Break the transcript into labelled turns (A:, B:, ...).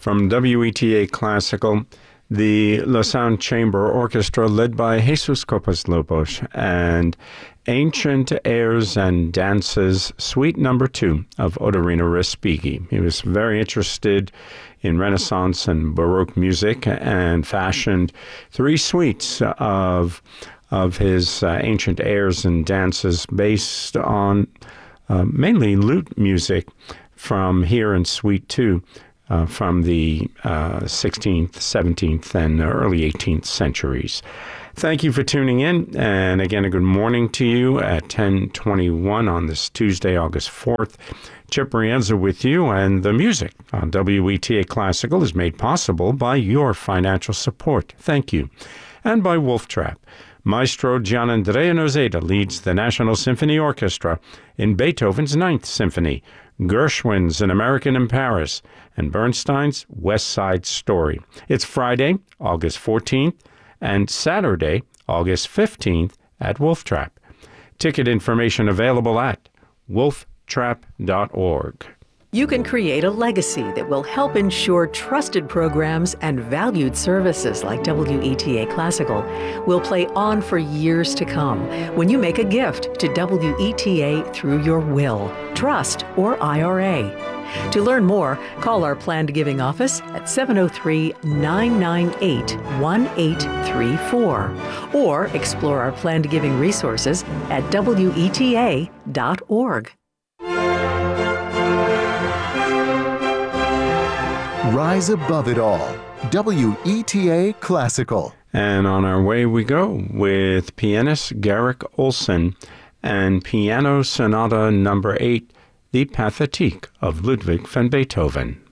A: From WETA Classical, the Lausanne Chamber Orchestra led by Jesus Copas Lobos and Ancient Airs and Dances, Suite Number 2 of Otorino Respighi. He was very interested in Renaissance and Baroque music and fashioned 3 suites of his ancient airs and dances based on mainly lute music from here in Suite 2 from the 16th, 17th, and early 18th centuries. Thank you for tuning in, and again, a good morning to you at 10:21 on this Tuesday, August 4th. Chip Rienza with you, and the music on WETA Classical is made possible by your financial support. Thank you. And by Wolf Trap. Maestro Gianandrea Nozeda leads the National Symphony Orchestra in Beethoven's Ninth Symphony, Gershwin's An American in Paris, and Bernstein's West Side Story. It's Friday, August 14th, and Saturday, August 15th at Wolf Trap. Ticket information available at wolftrap.org.
B: You can create a legacy that will help ensure trusted programs and valued services like WETA Classical will play on for years to come when you make a gift to WETA through your will, trust, or IRA. To learn more, call our planned giving office at 703-998-1834 or explore our planned giving resources at WETA.org.
C: Rise above it all. WETA Classical.
A: And on our way we go with pianist Garrick Olson and Piano Sonata No. 8, the Pathétique of Ludwig van Beethoven.